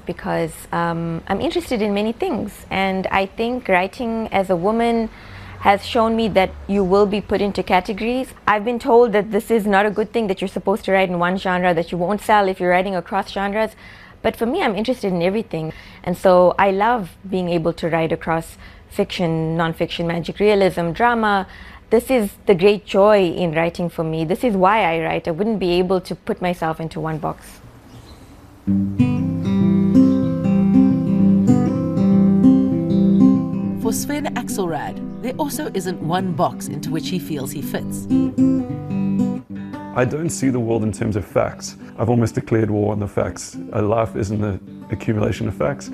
because I'm interested in many things, and I think writing as a woman has shown me that you will be put into categories. I've been told that this is not a good thing, that you're supposed to write in one genre, that you won't sell if you're writing across genres. But for me, I'm interested in everything. And so I love being able to write across fiction, non-fiction, magic realism, drama. This is the great joy in writing for me. This is why I write. I wouldn't be able to put myself into one box. For Sven Axelrad, there also isn't one box into which he feels he fits. I don't see the world in terms of facts. I've almost declared war on the facts. A life isn't an accumulation of facts.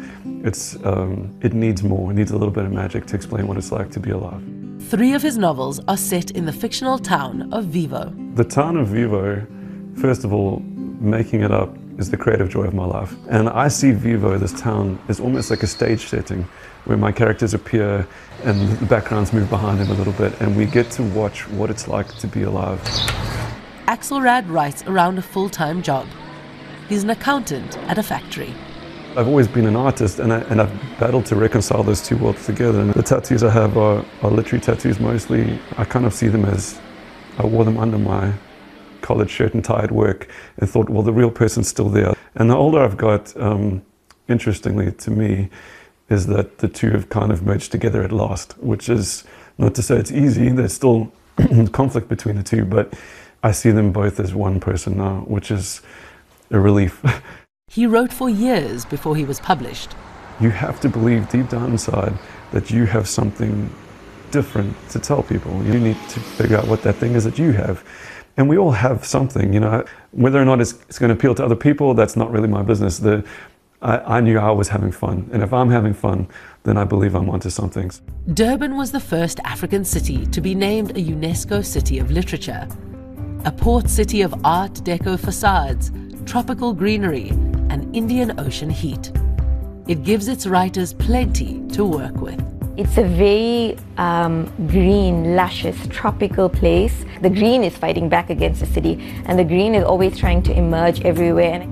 It needs more. It needs a little bit of magic to explain what it's like to be alive. 3 of his novels are set in the fictional town of Vivo. The town of Vivo, first of all, making it up is the creative joy of my life. And I see Vivo, this town, as almost like a stage setting where my characters appear and the backgrounds move behind them a little bit, and we get to watch what it's like to be alive. Axelrad writes around a full-time job. He's an accountant at a factory. I've always been an artist, and I've battled to reconcile those two worlds together. And the tattoos I have are literary tattoos mostly. I kind of see them as, I wore them under my collared shirt and tie at work and thought, well, the real person's still there. And the older I've got, interestingly to me, is that the two have kind of merged together at last, which is not to say it's easy. There's still conflict between the two, but I see them both as one person now, which is a relief. He wrote for years before he was published. You have to believe deep down inside that you have something different to tell people. You need to figure out what that thing is that you have. And we all have something, you know. Whether or not it's going to appeal to other people, that's not really my business. I knew I was having fun, and if I'm having fun, then I believe I'm onto something. Durban was the first African city to be named a UNESCO City of Literature. A port city of Art Deco facades, tropical greenery, and Indian Ocean heat. It gives its writers plenty to work with. It's a very green, luscious, tropical place. The green is fighting back against the city, and the green is always trying to emerge everywhere.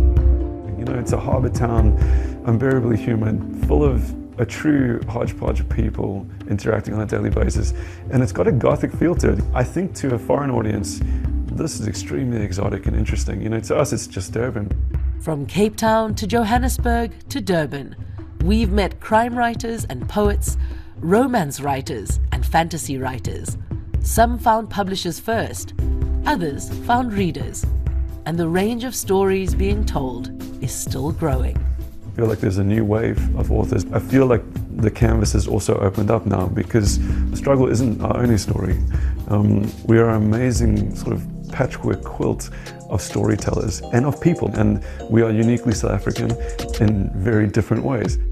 You know, it's a harbour town, unbearably humid, full of a true hodgepodge of people interacting on a daily basis. And it's got a gothic feel to it. I think to a foreign audience, this is extremely exotic and interesting. You know, to us, it's just Durban. From Cape Town to Johannesburg to Durban, we've met crime writers and poets, romance writers and fantasy writers. Some found publishers first, others found readers. And the range of stories being told is still growing. I feel like there's a new wave of authors. I feel like the canvas has also opened up now because the struggle isn't our only story. We are an amazing sort of patchwork quilt of storytellers and of people, and we are uniquely South African in very different ways.